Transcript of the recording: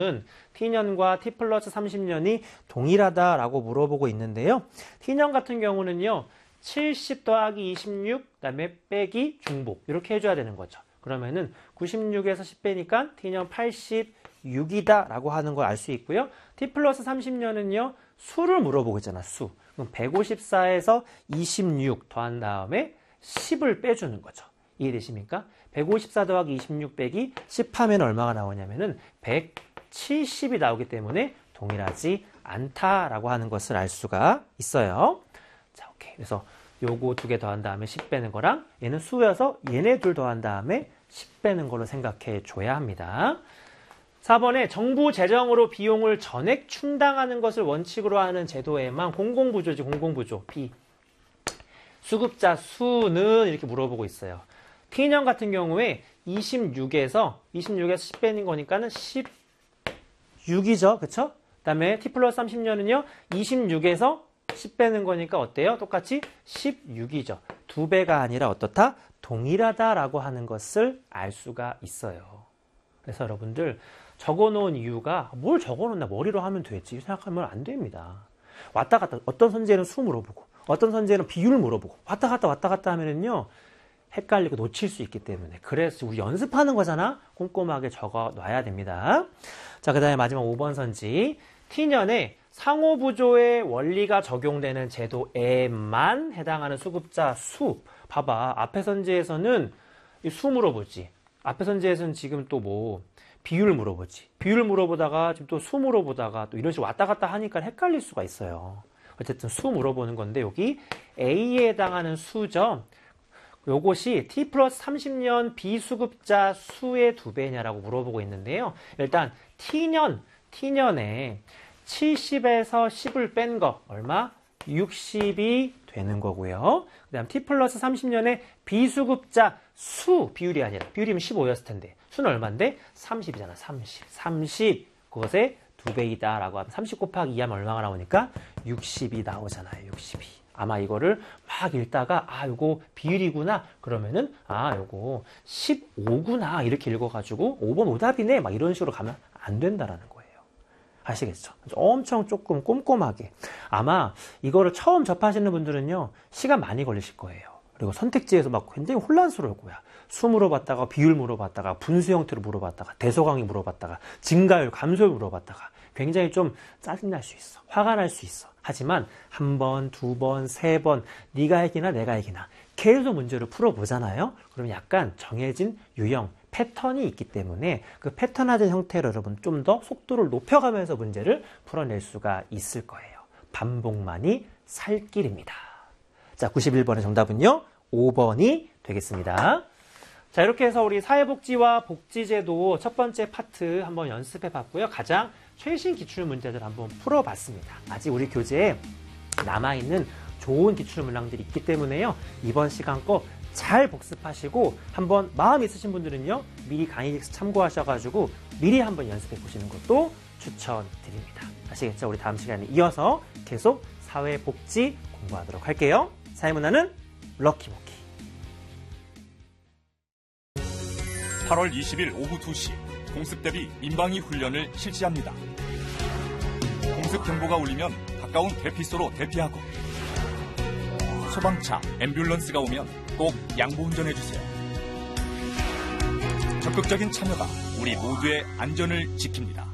T년과 T 플러스 30년이 동일하다라고 물어보고 있는데요. T년 같은 경우는요. 70 더하기 26, 그다음에 빼기 중복 이렇게 해줘야 되는 거죠. 그러면은 96에서 10 빼니까 T년 86이다 라고 하는 걸 알 수 있고요. T 플러스 30년은요. 수를 물어보고 있잖아. 수. 그럼 154에서 26 더한 다음에 10을 빼주는 거죠. 이해되십니까? 154 더하기 26 빼기 10 하면 얼마가 나오냐면은 170이 나오기 때문에 동일하지 않다라고 하는 것을 알 수가 있어요. 자, 오케이. 그래서 요거 두 개 더한 다음에 10 빼는 거랑 얘는 수여서 얘네 둘 더한 다음에 10 빼는 걸로 생각해 줘야 합니다. 4번에 정부 재정으로 비용을 전액 충당하는 것을 원칙으로 하는 제도에만 공공부조지, 공공부조. B. 수급자 수는 이렇게 물어보고 있어요. T년 같은 경우에 26에서 10 빼는 거니까는 16이죠. 그쵸? 그 다음에 T 플러스 30년은요. 26에서 10 빼는 거니까 어때요? 똑같이 16이죠. 두 배가 아니라 어떻다? 동일하다라고 하는 것을 알 수가 있어요. 그래서 여러분들 적어놓은 이유가 뭘 적어놓나 머리로 하면 되지 생각하면 안 됩니다. 왔다 갔다 어떤 선지에는 수 물어보고 어떤 선지에는 비율 물어보고 왔다 갔다 하면은요 헷갈리고 놓칠 수 있기 때문에 그래서 우리 연습하는 거잖아. 꼼꼼하게 적어 놔야 됩니다. 자, 그 다음에 마지막 5번 선지. T년에 상호부조의 원리가 적용되는 제도에만 해당하는 수급자 수. 봐봐. 앞에 선지에서는 수 물어보지. 앞에 선지에서는 지금 또 뭐 비율 물어보지. 비율 물어보다가 지금 또 수 물어보다가 또 이런 식으로 왔다 갔다 하니까 헷갈릴 수가 있어요. 어쨌든 수 물어보는 건데 여기 A에 해당하는 수죠. 요것이 T 플러스 30년 비수급자 수의 2배냐라고 물어보고 있는데요. 일단 T년에 70에서 10을 뺀 거 얼마? 60이 되는 거고요. 그 다음 T 플러스 30년에 비수급자 수 비율이 아니라 비율이면 15였을 텐데 수는 얼마인데? 30이잖아. 30 그것의 2배이다 라고 하면 30 곱하기 2 하면 얼마가 나오니까 60이 나오잖아요. 60이. 아마 이거를 막 읽다가 요거 비율이구나 그러면은 요거 15구나 이렇게 읽어가지고 5번 오답이네 막 이런 식으로 가면 안 된다라는 거예요. 아시겠죠? 엄청 조금 꼼꼼하게 아마 이거를 처음 접하시는 분들은요 시간 많이 걸리실 거예요. 그리고 선택지에서 막 굉장히 혼란스러울 거야. 수 물어봤다가 비율 물어봤다가 분수 형태로 물어봤다가 대소강이 물어봤다가 증가율 감소율 물어봤다가 굉장히 좀 짜증날 수 있어. 화가 날 수 있어. 하지만 한 번, 두 번, 세 번 네가 이기나 내가 이기나 계속 문제를 풀어보잖아요. 그럼 약간 정해진 유형, 패턴이 있기 때문에 그 패턴화된 형태로 여러분 좀 더 속도를 높여가면서 문제를 풀어낼 수가 있을 거예요. 반복만이 살 길입니다. 자, 91번의 정답은요. 5번이 되겠습니다. 자, 이렇게 해서 우리 사회복지와 복지제도 첫 번째 파트 한번 연습해 봤고요. 가장 최신 기출 문제들 한번 풀어봤습니다. 아직 우리 교재에 남아있는 좋은 기출 문항들이 있기 때문에요. 이번 시간 거 잘 복습하시고 한번 마음 있으신 분들은요. 미리 강의 참고하셔가지고 미리 한번 연습해 보시는 것도 추천드립니다. 아시겠죠? 우리 다음 시간에 이어서 계속 사회복지 공부하도록 할게요. 사회문화는 럭키모키. 8월 20일 오후 2시 공습 대비 민방위 훈련을 실시합니다. 공습 경보가 울리면 가까운 대피소로 대피하고 소방차, 앰뷸런스가 오면 꼭 양보 운전해주세요. 적극적인 참여가 우리 모두의 안전을 지킵니다.